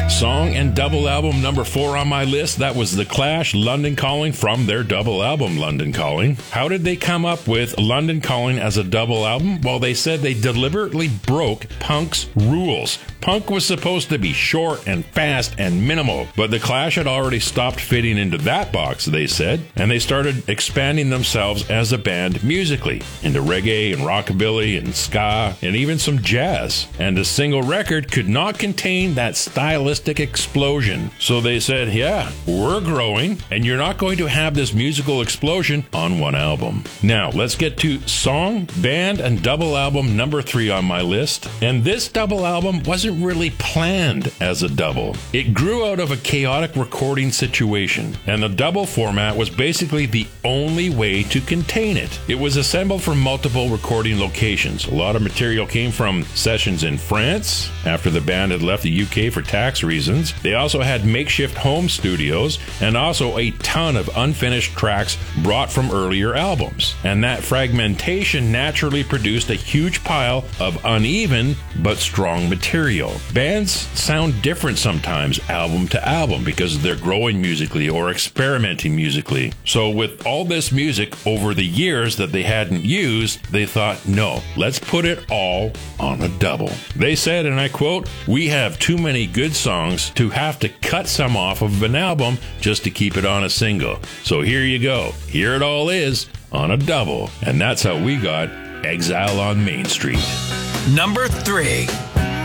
Song and double album number 4 on my list, that was The Clash, London Calling, from their double album, London Calling. How did they come up with London Calling as a double album? Well, they said they deliberately broke punk's rules. Punk was supposed to be short and fast and minimal, but The Clash had already stopped fitting into that box, they said, and they started expanding themselves as a band musically into reggae and rockabilly and ska and even some jazz. And a single record could not contain that stylistic explosion. So they said, yeah, we're growing, and you're not going to have this musical explosion on one album. Now, let's get to song, band, and double album number 3 on my list. And this double album wasn't really planned as a double. It grew out of a chaotic recording situation, and the double format was basically the only way to contain it. It was assembled from multiple recording locations. A lot of material came from sessions in France after the band had left the UK for tax reasons. They also had makeshift home studios and also a ton of unfinished tracks brought from earlier albums. And that fragmentation naturally produced a huge pile of uneven but strong material. Bands sound different sometimes album to album because they're growing musically or experimenting musically. So with all this music over the years that they hadn't used, they thought, no, let's put it all on a double. They said, and I quote, "We have too many good songs to have to cut some off of an album just to keep it on a single. So here you go. Here it all is on a double." And that's how we got Exile on Main Street. Number 3.